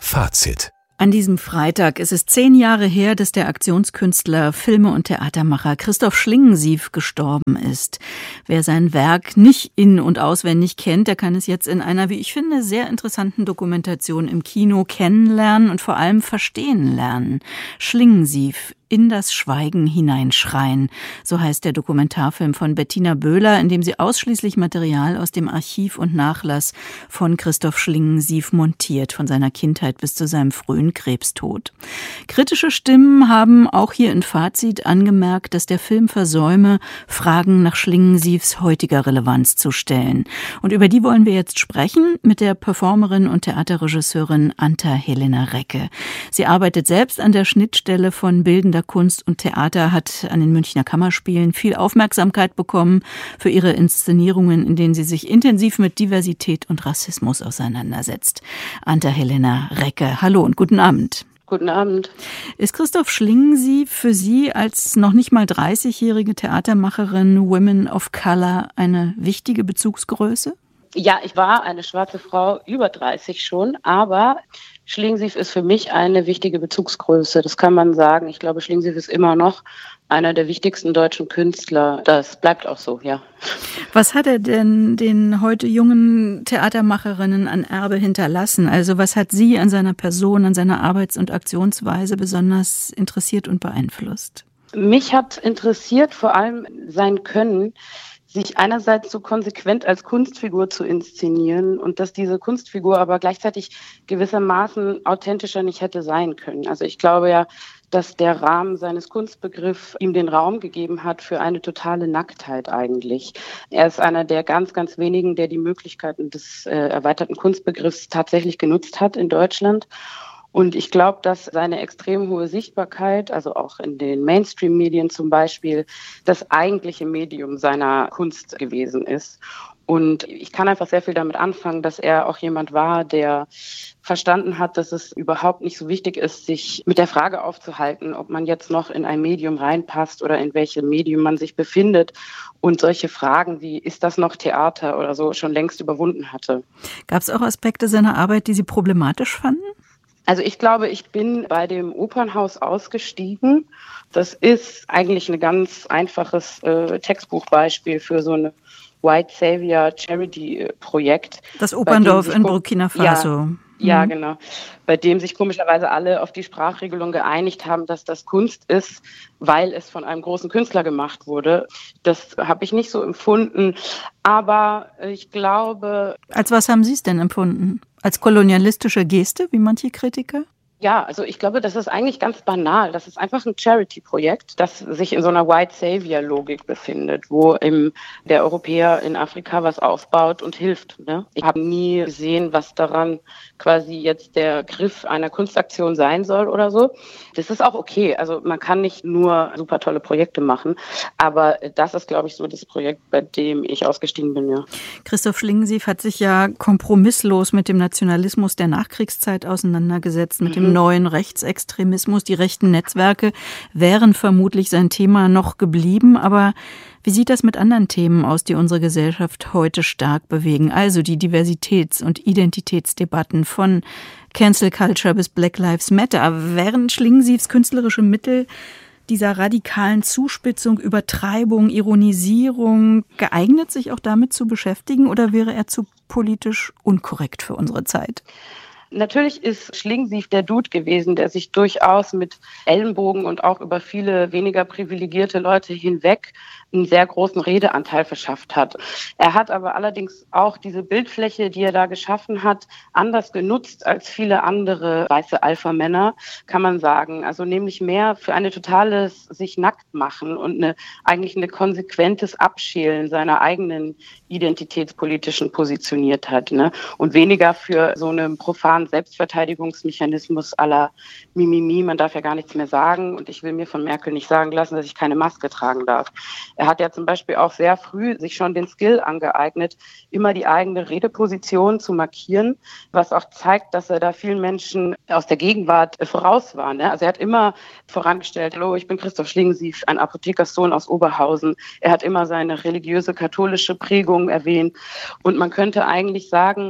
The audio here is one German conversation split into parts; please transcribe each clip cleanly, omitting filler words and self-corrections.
Fazit. An diesem Freitag ist es 10 Jahre her, dass der Aktionskünstler, Filme- und Theatermacher Christoph Schlingensief gestorben ist. Wer sein Werk nicht in- und auswendig kennt, der kann es jetzt in einer, wie ich finde, sehr interessanten Dokumentation im Kino kennenlernen und vor allem verstehen lernen. Schlingensief. In das Schweigen hineinschreien. So heißt der Dokumentarfilm von Bettina Böhler, in dem sie ausschließlich Material aus dem Archiv und Nachlass von Christoph Schlingensief montiert, von seiner Kindheit bis zu seinem frühen Krebstod. Kritische Stimmen haben auch hier in Fazit angemerkt, dass der Film versäume, Fragen nach Schlingensiefs heutiger Relevanz zu stellen. Und über die wollen wir jetzt sprechen mit der Performerin und Theaterregisseurin Anta-Helena Recke. Sie arbeitet selbst an der Schnittstelle von bildender Kunst und Theater, hat an den Münchner Kammerspielen viel Aufmerksamkeit bekommen für ihre Inszenierungen, in denen sie sich intensiv mit Diversität und Rassismus auseinandersetzt. Anta-Helena Recke, hallo und guten Abend. Guten Abend. Ist Christoph Schlingensief für Sie als noch nicht mal 30-jährige Theatermacherin Women of Color eine wichtige Bezugsgröße? Ja, ich war eine schwarze Frau, über 30 schon, aber Schlingensief ist für mich eine wichtige Bezugsgröße, das kann man sagen. Ich glaube, Schlingensief ist immer noch einer der wichtigsten deutschen Künstler. Das bleibt auch so, ja. Was hat er denn den heute jungen Theatermacherinnen an Erbe hinterlassen? Also was hat Sie an seiner Person, an seiner Arbeits- und Aktionsweise besonders interessiert und beeinflusst? Mich hat interessiert vor allem sein Können, sich einerseits so konsequent als Kunstfigur zu inszenieren und dass diese Kunstfigur aber gleichzeitig gewissermaßen authentischer nicht hätte sein können. Also ich glaube ja, dass der Rahmen seines Kunstbegriffs ihm den Raum gegeben hat für eine totale Nacktheit eigentlich. Er ist einer der ganz, ganz wenigen, der die Möglichkeiten des erweiterten Kunstbegriffs tatsächlich genutzt hat in Deutschland. Und ich glaube, dass seine extrem hohe Sichtbarkeit, also auch in den Mainstream-Medien zum Beispiel, das eigentliche Medium seiner Kunst gewesen ist. Und ich kann einfach sehr viel damit anfangen, dass er auch jemand war, der verstanden hat, dass es überhaupt nicht so wichtig ist, sich mit der Frage aufzuhalten, ob man jetzt noch in ein Medium reinpasst oder in welchem Medium man sich befindet. Und solche Fragen wie, ist das noch Theater oder so, schon längst überwunden hatte. Gab es auch Aspekte seiner Arbeit, die Sie problematisch fanden? Also ich glaube, ich bin bei dem Opernhaus ausgestiegen. Das ist eigentlich ein ganz einfaches Textbuchbeispiel für so eine White Savior Charity Projekt. Das Operndorf in Burkina Faso. Ja, genau. Bei dem sich komischerweise alle auf die Sprachregelung geeinigt haben, dass das Kunst ist, weil es von einem großen Künstler gemacht wurde. Das habe ich nicht so empfunden. Aber ich glaube... Als was haben Sie es denn empfunden? Als kolonialistische Geste, wie manche Kritiker? Ja, also ich glaube, das ist eigentlich ganz banal. Das ist einfach ein Charity-Projekt, das sich in so einer White Savior-Logik befindet, wo der Europäer in Afrika was aufbaut und hilft. Ne? Ich habe nie gesehen, was daran quasi jetzt der Griff einer Kunstaktion sein soll oder so. Das ist auch okay. Also man kann nicht nur super tolle Projekte machen, aber das ist, glaube ich, so das Projekt, bei dem ich ausgestiegen bin. Ja. Christoph Schlingensief hat sich ja kompromisslos mit dem Nationalismus der Nachkriegszeit auseinandergesetzt, mit dem neuen Rechtsextremismus. Die rechten Netzwerke wären vermutlich sein Thema noch geblieben. Aber wie sieht das mit anderen Themen aus, die unsere Gesellschaft heute stark bewegen? Also die Diversitäts- und Identitätsdebatten von Cancel Culture bis Black Lives Matter. Wären Schlingensiefs künstlerische Mittel dieser radikalen Zuspitzung, Übertreibung, Ironisierung geeignet, sich auch damit zu beschäftigen? Oder wäre er zu politisch unkorrekt für unsere Zeit? Natürlich ist Schlingensief der Dude gewesen, der sich durchaus mit Ellenbogen und auch über viele weniger privilegierte Leute hinweg einen sehr großen Redeanteil verschafft hat. Er hat aber allerdings auch diese Bildfläche, die er da geschaffen hat, anders genutzt als viele andere weiße Alpha-Männer, kann man sagen. Also nämlich mehr für eine totales sich nackt machen und eigentlich ein konsequentes Abschälen seiner eigenen identitätspolitischen Positioniertheit, ne? Und weniger für so einen profanen Selbstverteidigungsmechanismus à la Mimimi, man darf ja gar nichts mehr sagen und ich will mir von Merkel nicht sagen lassen, dass ich keine Maske tragen darf. Er hat ja zum Beispiel auch sehr früh sich schon den Skill angeeignet, immer die eigene Redeposition zu markieren, was auch zeigt, dass er da vielen Menschen aus der Gegenwart voraus war. Ne? Also er hat immer vorangestellt, hallo, ich bin Christoph Schlingensief, ein Apothekerssohn aus Oberhausen. Er hat immer seine religiöse katholische Prägung erwähnt und man könnte eigentlich sagen,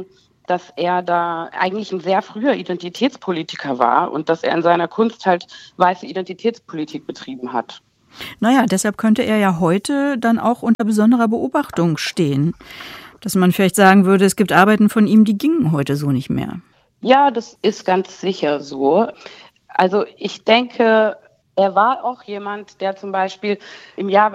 dass er da eigentlich ein sehr früher Identitätspolitiker war und dass er in seiner Kunst halt weiße Identitätspolitik betrieben hat. Naja, deshalb könnte er ja heute dann auch unter besonderer Beobachtung stehen. Dass man vielleicht sagen würde, es gibt Arbeiten von ihm, die gingen heute so nicht mehr. Ja, das ist ganz sicher so. Also ich denke, er war auch jemand, der zum Beispiel im Jahr,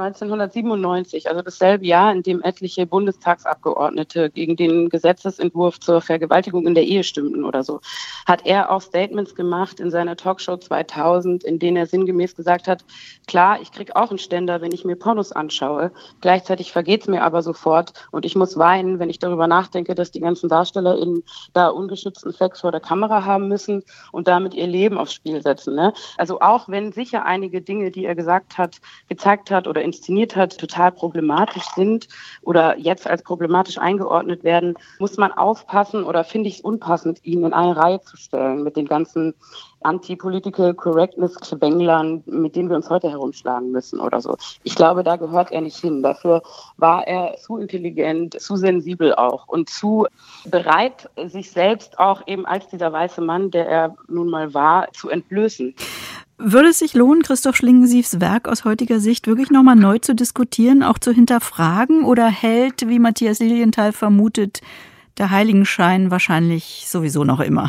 1997, also dasselbe Jahr, in dem etliche Bundestagsabgeordnete gegen den Gesetzesentwurf zur Vergewaltigung in der Ehe stimmten oder so, hat er auch Statements gemacht in seiner Talkshow 2000, in denen er sinngemäß gesagt hat, klar, ich kriege auch einen Ständer, wenn ich mir Pornos anschaue. Gleichzeitig vergeht es mir aber sofort und ich muss weinen, wenn ich darüber nachdenke, dass die ganzen DarstellerInnen da ungeschützten Sex vor der Kamera haben müssen und damit ihr Leben aufs Spiel setzen. Ne? Also auch wenn sicher einige Dinge, die er gesagt hat, gezeigt hat oder inszeniert hat, total problematisch sind oder jetzt als problematisch eingeordnet werden, muss man aufpassen oder finde ich es unpassend, ihn in eine Reihe zu stellen mit den ganzen Anti-Political Correctness-Quenglern, mit denen wir uns heute herumschlagen müssen oder so. Ich glaube, da gehört er nicht hin. Dafür war er zu intelligent, zu sensibel auch und zu bereit, sich selbst auch eben als dieser weiße Mann, der er nun mal war, zu entblößen. Würde es sich lohnen, Christoph Schlingensiefs Werk aus heutiger Sicht wirklich nochmal neu zu diskutieren, auch zu hinterfragen? Oder hält, wie Matthias Lilienthal vermutet, der Heiligenschein wahrscheinlich sowieso noch immer?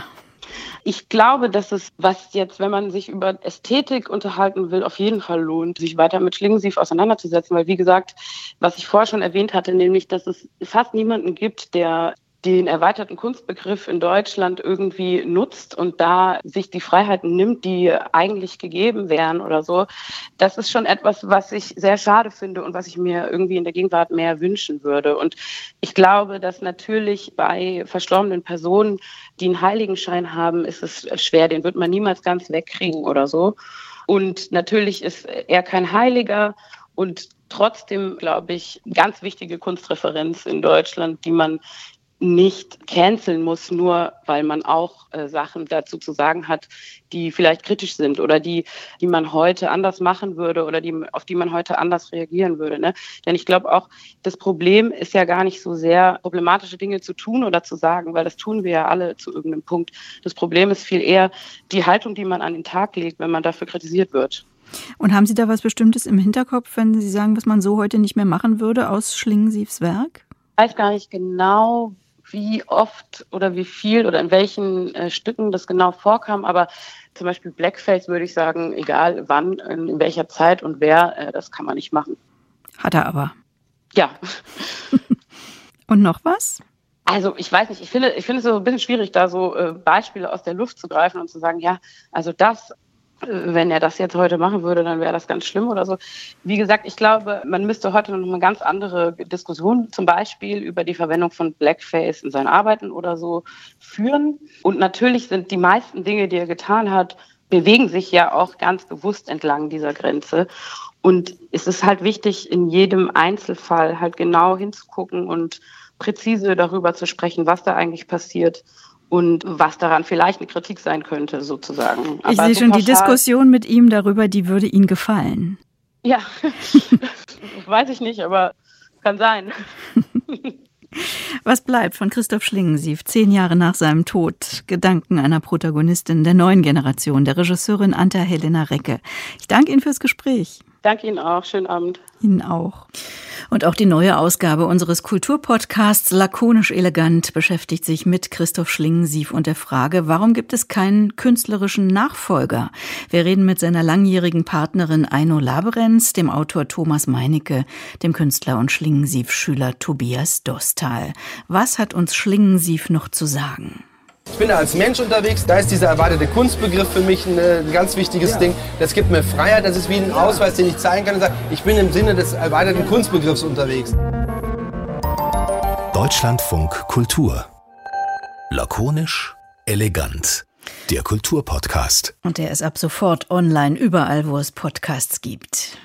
Ich glaube, dass es, was jetzt, wenn man sich über Ästhetik unterhalten will, auf jeden Fall lohnt, sich weiter mit Schlingensief auseinanderzusetzen. Weil, wie gesagt, was ich vorher schon erwähnt hatte, nämlich, dass es fast niemanden gibt, der den erweiterten Kunstbegriff in Deutschland irgendwie nutzt und da sich die Freiheiten nimmt, die eigentlich gegeben wären oder so. Das ist schon etwas, was ich sehr schade finde und was ich mir irgendwie in der Gegenwart mehr wünschen würde. Und ich glaube, dass natürlich bei verstorbenen Personen, die einen Heiligenschein haben, ist es schwer. Den wird man niemals ganz wegkriegen oder so. Und natürlich ist er kein Heiliger und trotzdem, glaube ich, ganz wichtige Kunstreferenz in Deutschland, die man nicht canceln muss, nur weil man auch Sachen dazu zu sagen hat, die vielleicht kritisch sind oder die man heute anders machen würde oder auf die man heute anders reagieren würde. Ne? Denn ich glaube auch, das Problem ist ja gar nicht so sehr, problematische Dinge zu tun oder zu sagen, weil das tun wir ja alle zu irgendeinem Punkt. Das Problem ist viel eher die Haltung, die man an den Tag legt, wenn man dafür kritisiert wird. Und haben Sie da was Bestimmtes im Hinterkopf, wenn Sie sagen, was man so heute nicht mehr machen würde aus Schlingensiefs Werk? Ich weiß gar nicht genau, wie oft oder wie viel oder in welchen Stücken das genau vorkam. Aber zum Beispiel Blackface würde ich sagen, egal wann, in welcher Zeit und wer, das kann man nicht machen. Hat er aber. Ja. Und noch was? Also ich weiß nicht, ich finde es so ein bisschen schwierig, da so Beispiele aus der Luft zu greifen und zu sagen, ja, also das, wenn er das jetzt heute machen würde, dann wäre das ganz schlimm oder so. Wie gesagt, ich glaube, man müsste heute noch eine ganz andere Diskussion zum Beispiel über die Verwendung von Blackface in seinen Arbeiten oder so führen. Und natürlich sind die meisten Dinge, die er getan hat, bewegen sich ja auch ganz bewusst entlang dieser Grenze. Und es ist halt wichtig, in jedem Einzelfall halt genau hinzugucken und präzise darüber zu sprechen, was da eigentlich passiert. Und was daran vielleicht eine Kritik sein könnte, sozusagen. Ich sehe schon, die Diskussion mit ihm darüber, die würde Ihnen gefallen. Ja, weiß ich nicht, aber kann sein. Was bleibt von Christoph Schlingensief 10 Jahre nach seinem Tod? Gedanken einer Protagonistin der neuen Generation, der Regisseurin Anta-Helena Recke. Ich danke Ihnen fürs Gespräch. Danke Ihnen auch. Schönen Abend. Ihnen auch. Und auch die neue Ausgabe unseres Kulturpodcasts Lakonisch Elegant beschäftigt sich mit Christoph Schlingensief und der Frage, warum gibt es keinen künstlerischen Nachfolger? Wir reden mit seiner langjährigen Partnerin Aino Laberenz, dem Autor Thomas Meinecke, dem Künstler und Schlingensief-Schüler Tobias Dostal. Was hat uns Schlingensief noch zu sagen? Ich bin da als Mensch unterwegs, da ist dieser erweiterte Kunstbegriff für mich ein ganz wichtiges Ding. Das gibt mir Freiheit, das ist wie ein Ausweis, den ich zeigen kann und sage, ich bin im Sinne des erweiterten Kunstbegriffs unterwegs. Deutschlandfunk Kultur. Lakonisch, elegant. Der Kulturpodcast. Und der ist ab sofort online, überall, wo es Podcasts gibt.